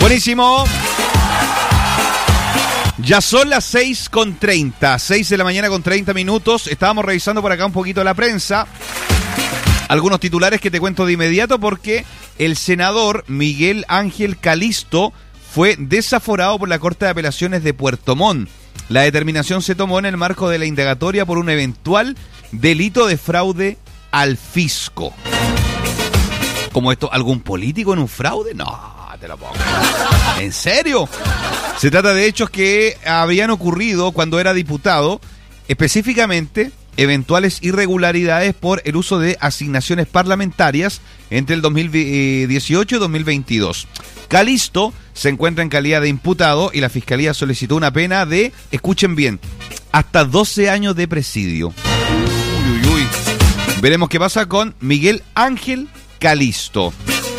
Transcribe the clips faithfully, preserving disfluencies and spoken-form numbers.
Buenísimo. Ya son las seis con treinta, seis de la mañana con treinta minutos. Estábamos revisando por acá un poquito la prensa. Algunos titulares que te cuento de inmediato porque el senador Miguel Ángel Calisto fue desaforado por la Corte de Apelaciones de Puerto Montt. La determinación se tomó en el marco de la indagatoria por un eventual delito de fraude al fisco. ¿Como esto? ¿Algún político en un fraude? No, te lo pongo. ¿En serio? Se trata de hechos que habían ocurrido cuando era diputado, específicamente eventuales irregularidades por el uso de asignaciones parlamentarias entre el dos mil dieciocho y dos mil veintidós. Calisto se encuentra en calidad de imputado y la Fiscalía solicitó una pena de, escuchen bien, hasta doce años de presidio. Uy, uy, uy. Veremos qué pasa con Miguel Ángel Calisto.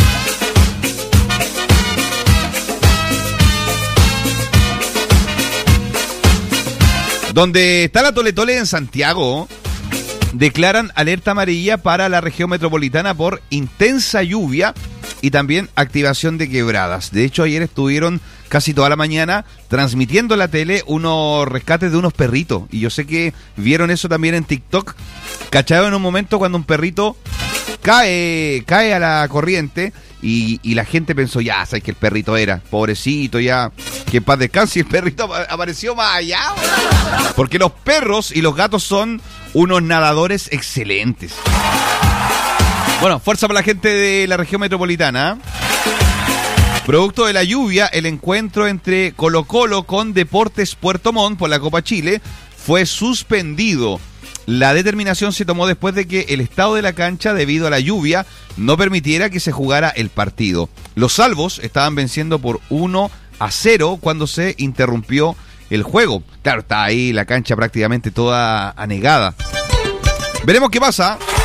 Donde está la Tole Tole en Santiago, declaran alerta amarilla para la región metropolitana por intensa lluvia y también activación de quebradas. De hecho, ayer estuvieron casi toda la mañana transmitiendo en la tele unos rescates de unos perritos. Y yo sé que vieron eso también en TikTok. Cacharon en un momento cuando un perrito cae, cae a la corriente y, y la gente pensó, ya, sabes que el perrito era, pobrecito, ya, que en paz descanse, y el perrito apareció más allá. Porque los perros y los gatos son unos nadadores excelentes. Bueno, fuerza para la gente de la región metropolitana. Producto de la lluvia, el encuentro entre Colo-Colo con Deportes Puerto Montt por la Copa Chile fue suspendido. La determinación se tomó después de que el estado de la cancha, debido a la lluvia, no permitiera que se jugara el partido. Los salvos estaban venciendo por uno a cero cuando se interrumpió el juego. Claro, está ahí la cancha prácticamente toda anegada. Veremos qué pasa.